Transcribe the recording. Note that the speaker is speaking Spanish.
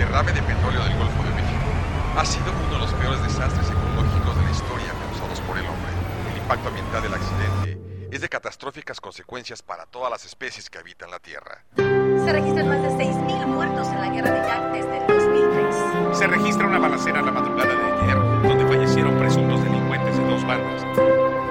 derrame de petróleo del Golfo de México ha sido uno de los peores desastres ecológicos de la historia causados por el hombre. El impacto ambiental del accidente es de catastróficas consecuencias para todas las especies que habitan la Tierra. Se registran más de 6.000 muertes